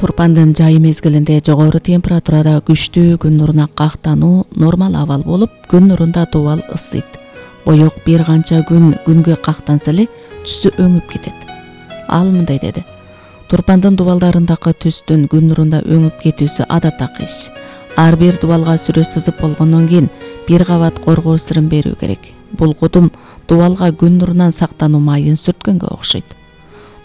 Турпандын жай мезгилинде жогору температурада күчтүү күн нуруна кактануу нормал абал болуп, күн нурунда дубал ысыйт. Боек бир канча күнгө кактанса эле түсү өңүп кетет. Ал мындай деди: Турпандын дубалдарындагы түстүн күн нурунда өңүп кетүүсү адаттагы иш. Ар бир дубалга сүрө сызып болгондон кийин бир кабат коргоо сырын берүү керек. Бул кудум дубалга күн нурунан сактануу майын сүрткөнгө окшойт.